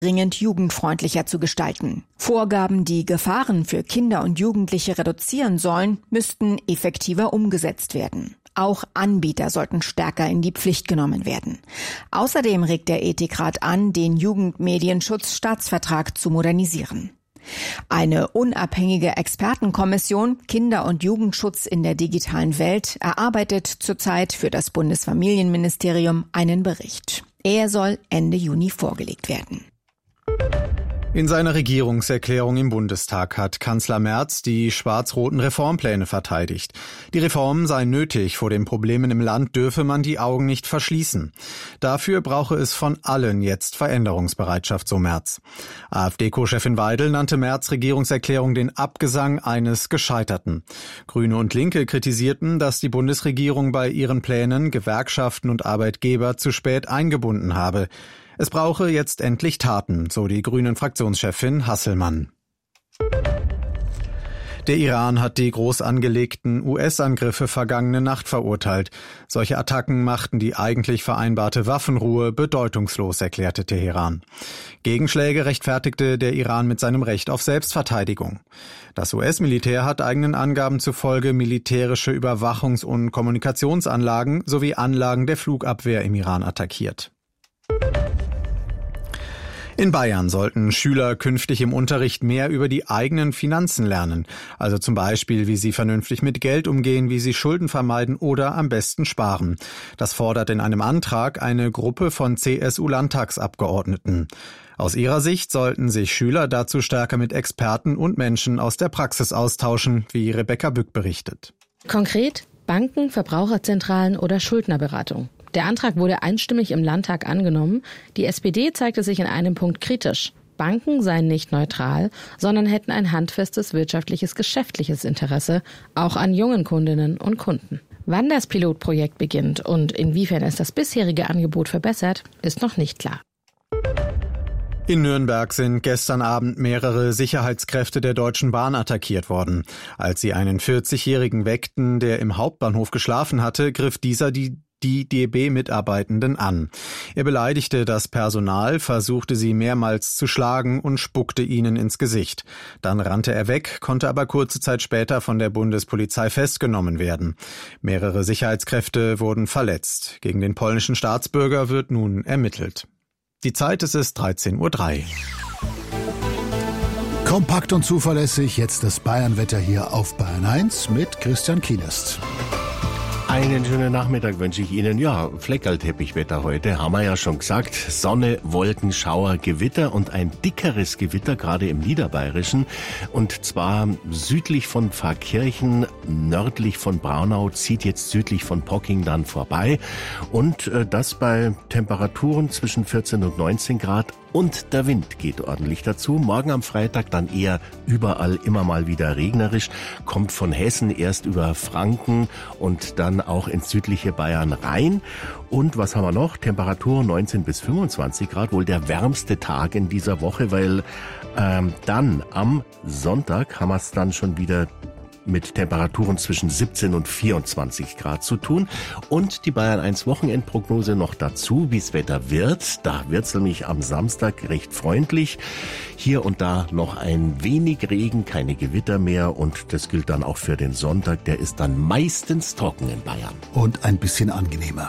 dringend jugendfreundlicher zu gestalten. Vorgaben, die Gefahren für Kinder und Jugendliche reduzieren sollen, müssten effektiver umgesetzt werden. Auch Anbieter sollten stärker in die Pflicht genommen werden. Außerdem regt der Ethikrat an, den Jugendmedienschutzstaatsvertrag zu modernisieren. Eine unabhängige Expertenkommission Kinder- und Jugendschutz in der digitalen Welt erarbeitet zurzeit für das Bundesfamilienministerium einen Bericht. Er soll Ende Juni vorgelegt werden. In seiner Regierungserklärung im Bundestag hat Kanzler Merz die schwarz-roten Reformpläne verteidigt. Die Reformen seien nötig, vor den Problemen im Land dürfe man die Augen nicht verschließen. Dafür brauche es von allen jetzt Veränderungsbereitschaft, so Merz. AfD-Co-Chefin Weidel nannte Merz' Regierungserklärung den Abgesang eines Gescheiterten. Grüne und Linke kritisierten, dass die Bundesregierung bei ihren Plänen Gewerkschaften und Arbeitgeber zu spät eingebunden habe. Es brauche jetzt endlich Taten, so die Grünen-Fraktionschefin Hasselmann. Der Iran hat die groß angelegten US-Angriffe vergangene Nacht verurteilt. Solche Attacken machten die eigentlich vereinbarte Waffenruhe bedeutungslos, erklärte Teheran. Gegenschläge rechtfertigte der Iran mit seinem Recht auf Selbstverteidigung. Das US-Militär hat eigenen Angaben zufolge militärische Überwachungs- und Kommunikationsanlagen sowie Anlagen der Flugabwehr im Iran attackiert. In Bayern sollten Schüler künftig im Unterricht mehr über die eigenen Finanzen lernen. Also zum Beispiel, wie sie vernünftig mit Geld umgehen, wie sie Schulden vermeiden oder am besten sparen. Das fordert in einem Antrag eine Gruppe von CSU-Landtagsabgeordneten. Aus ihrer Sicht sollten sich Schüler dazu stärker mit Experten und Menschen aus der Praxis austauschen, wie Rebecca Bück berichtet. Konkret Banken, Verbraucherzentralen oder Schuldnerberatung. Der Antrag wurde einstimmig im Landtag angenommen. Die SPD zeigte sich in einem Punkt kritisch. Banken seien nicht neutral, sondern hätten ein handfestes wirtschaftliches, geschäftliches Interesse, auch an jungen Kundinnen und Kunden. Wann das Pilotprojekt beginnt und inwiefern es das bisherige Angebot verbessert, ist noch nicht klar. In Nürnberg sind gestern Abend mehrere Sicherheitskräfte der Deutschen Bahn attackiert worden. Als sie einen 40-Jährigen weckten, der im Hauptbahnhof geschlafen hatte, griff dieser die DB-Mitarbeitenden an. Er beleidigte das Personal, versuchte sie mehrmals zu schlagen und spuckte ihnen ins Gesicht. Dann rannte er weg, konnte aber kurze Zeit später von der Bundespolizei festgenommen werden. Mehrere Sicherheitskräfte wurden verletzt. Gegen den polnischen Staatsbürger wird nun ermittelt. Die Zeit ist 13:03 Uhr. Kompakt und zuverlässig, jetzt das Bayern-Wetter hier auf Bayern 1 mit Christian Kienest. Einen schönen Nachmittag wünsche ich Ihnen. Ja, Fleckerlteppichwetter heute, haben wir ja schon gesagt. Sonne, Wolken, Schauer, Gewitter und ein dickeres Gewitter, gerade im Niederbayerischen. Und zwar südlich von Pfarrkirchen, nördlich von Braunau, zieht jetzt südlich von Pocking dann vorbei. Und das bei Temperaturen zwischen 14 und 19 Grad. Und der Wind geht ordentlich dazu. Morgen am Freitag dann eher überall immer mal wieder regnerisch. Kommt von Hessen erst über Franken und dann auch ins südliche Bayern rein. Und was haben wir noch? Temperatur 19 bis 25 Grad. Wohl der wärmste Tag in dieser Woche, weil dann am Sonntag haben wir es dann schon wieder mit Temperaturen zwischen 17 und 24 Grad zu tun. Und die Bayern 1 Wochenendprognose noch dazu, wie das Wetter wird. Da wird es nämlich am Samstag recht freundlich. Hier und da noch ein wenig Regen, keine Gewitter mehr. Und das gilt dann auch für den Sonntag. Der ist dann meistens trocken in Bayern. Und ein bisschen angenehmer.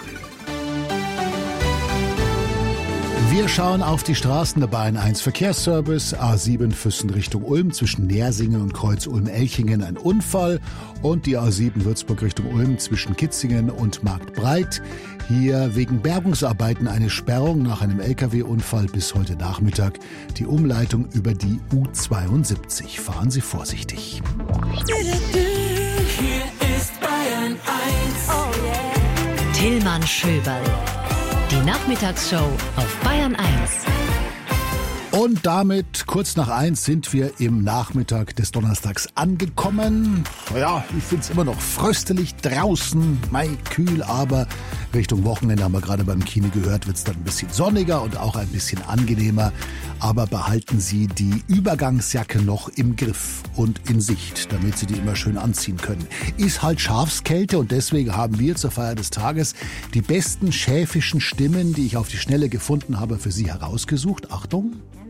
Wir schauen auf die Straßen der Bayern 1 Verkehrsservice. A7 Füssen Richtung Ulm zwischen Nersingen und Kreuz Ulm-Elchingen ein Unfall. Und die A7 Würzburg Richtung Ulm zwischen Kitzingen und Marktbreit. Hier wegen Bergungsarbeiten eine Sperrung nach einem LKW-Unfall bis heute Nachmittag. Die Umleitung über die U72. Fahren Sie vorsichtig. Hier ist Bayern 1. Oh yeah. Tillmann Schöberl. Die Nachmittagsshow auf Bayern 1. Und damit, kurz nach 1, sind wir im Nachmittag des Donnerstags angekommen. Ja, ich finde es immer noch fröstelig draußen, kühl, aber Richtung Wochenende, haben wir gerade beim Kino gehört, wird es dann ein bisschen sonniger und auch ein bisschen angenehmer. Aber behalten Sie die Übergangsjacke noch im Griff und in Sicht, damit Sie die immer schön anziehen können. Ist halt Schafskälte und deswegen haben wir zur Feier des Tages die besten schäfischen Stimmen, die ich auf die Schnelle gefunden habe, für Sie herausgesucht. Achtung!